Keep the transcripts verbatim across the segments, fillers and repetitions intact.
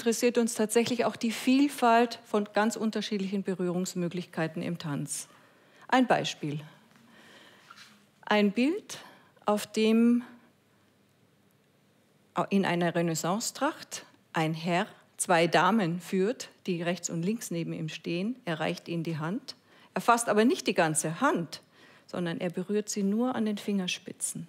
interessiert uns tatsächlich auch die Vielfalt von ganz unterschiedlichen Berührungsmöglichkeiten im Tanz. Ein Beispiel. Ein Bild, auf dem in einer Renaissance-Tracht ein Herr zwei Damen führt, die rechts und links neben ihm stehen. Er reicht ihnen die Hand. Er fasst aber nicht die ganze Hand, sondern er berührt sie nur an den Fingerspitzen.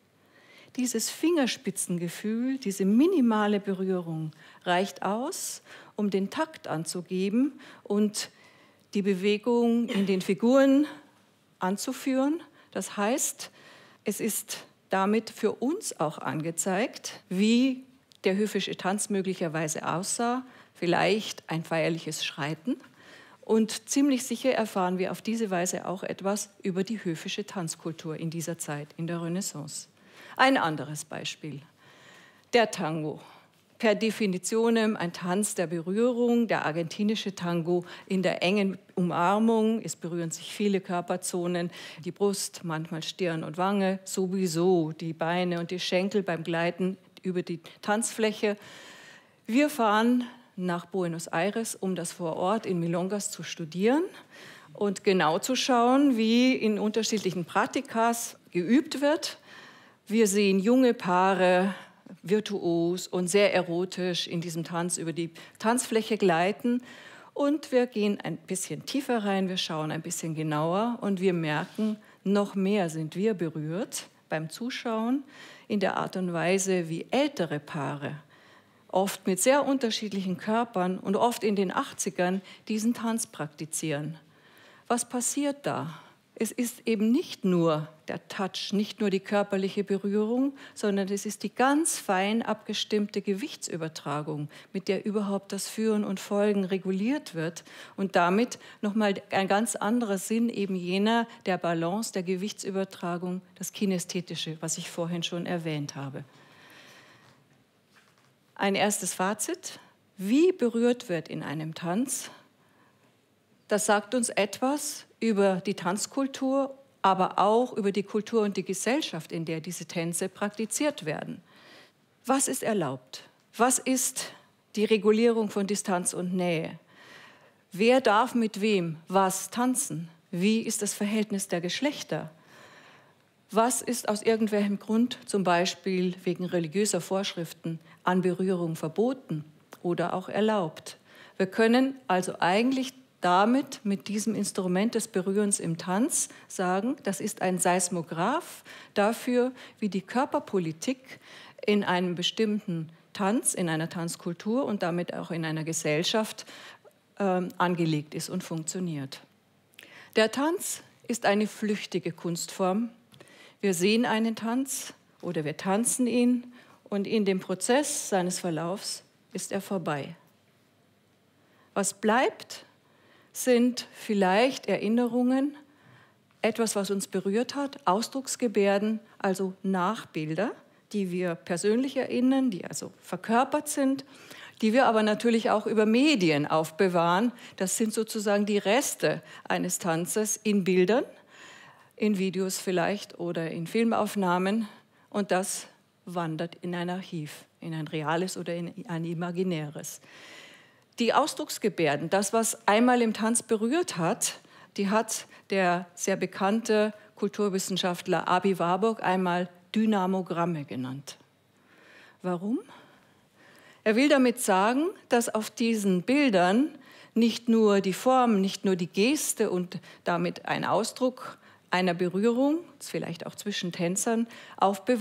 Dieses Fingerspitzengefühl, diese minimale Berührung reicht aus, um den Takt anzugeben und die Bewegung in den Figuren anzuführen. Das heißt, es ist damit für uns auch angezeigt, wie der höfische Tanz möglicherweise aussah, vielleicht ein feierliches Schreiten. Und ziemlich sicher erfahren wir auf diese Weise auch etwas über die höfische Tanzkultur in dieser Zeit, in der Renaissance. Ein anderes Beispiel, der Tango. Per Definitionem ein Tanz der Berührung, der argentinische Tango in der engen Umarmung. Es berühren sich viele Körperzonen, die Brust, manchmal Stirn und Wange, sowieso die Beine und die Schenkel beim Gleiten über die Tanzfläche. Wir fahren nach Buenos Aires, um das vor Ort in Milongas zu studieren und genau zu schauen, wie in unterschiedlichen Praktikas geübt wird. Wir sehen junge Paare, virtuos und sehr erotisch in diesem Tanz über die Tanzfläche gleiten. Und wir gehen ein bisschen tiefer rein, wir schauen ein bisschen genauer und wir merken, noch mehr sind wir berührt beim Zuschauen in der Art und Weise, wie ältere Paare, oft mit sehr unterschiedlichen Körpern und oft in den achtzigern, diesen Tanz praktizieren. Was passiert da? Es ist eben nicht nur der Touch, nicht nur die körperliche Berührung, sondern es ist die ganz fein abgestimmte Gewichtsübertragung, mit der überhaupt das Führen und Folgen reguliert wird und damit nochmal ein ganz anderer Sinn eben jener der Balance, der Gewichtsübertragung, das Kinästhetische, was ich vorhin schon erwähnt habe. Ein erstes Fazit: Wie berührt wird in einem Tanz? Das sagt uns etwas über die Tanzkultur, aber auch über die Kultur und die Gesellschaft, in der diese Tänze praktiziert werden. Was ist erlaubt? Was ist die Regulierung von Distanz und Nähe? Wer darf mit wem was tanzen? Wie ist das Verhältnis der Geschlechter? Was ist aus irgendwelchem Grund, zum Beispiel wegen religiöser Vorschriften, an Berührung verboten oder auch erlaubt? Wir können also eigentlich damit, mit diesem Instrument des Berührens im Tanz, sagen, das ist ein Seismograph dafür, wie die Körperpolitik in einem bestimmten Tanz, in einer Tanzkultur und damit auch in einer Gesellschaft äh, angelegt ist und funktioniert. Der Tanz ist eine flüchtige Kunstform. Wir sehen einen Tanz oder wir tanzen ihn und in dem Prozess seines Verlaufs ist er vorbei. Was bleibt, sind vielleicht Erinnerungen, etwas, was uns berührt hat, Ausdrucksgebärden, also Nachbilder, die wir persönlich erinnern, die also verkörpert sind, die wir aber natürlich auch über Medien aufbewahren. Das sind sozusagen die Reste eines Tanzes in Bildern, in Videos vielleicht oder in Filmaufnahmen. Und das wandert in ein Archiv, in ein reales oder in ein imaginäres. Die Ausdrucksgebärden, das, was einmal im Tanz berührt hat, die hat der sehr bekannte Kulturwissenschaftler Aby Warburg einmal Dynamogramme genannt. Warum? Er will damit sagen, dass auf diesen Bildern nicht nur die Form, nicht nur die Geste und damit ein Ausdruck einer Berührung, vielleicht auch zwischen Tänzern, aufbewahrt